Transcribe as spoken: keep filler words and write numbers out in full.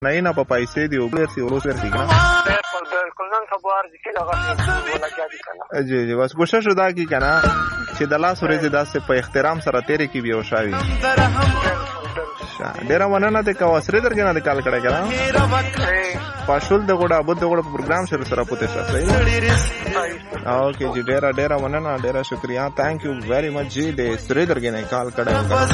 نه نه په پیسې دی ورسي ورسي ورسي کنه بالکل بالکل نن سبا ارزي کې لګا ولګیا دي کنه جی جی بس کوشش ودا کی کنه چې د لاس ورځې داسې په احترام سره تیرې کی بیا وشاوي ډیر مننه ته کا وسره درګه نه کال کړه کنه پښول د غوډه ابو د غوډه پروګرام سره سره پته شته اوکے جی ډیر ډیر مننه ډیر شکریا تھینک یو ویری مچ جی د سره درګه نه کال کړه